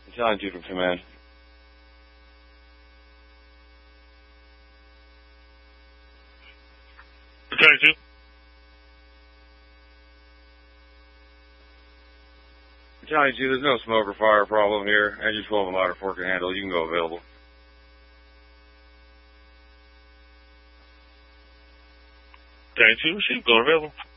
Battalion 2 from command. Battalion 2. Battalion 2, there's no smoke or fire problem here. Engine 12 and ladder 4 can handle. You can go available. Battalion 2, receive, go available.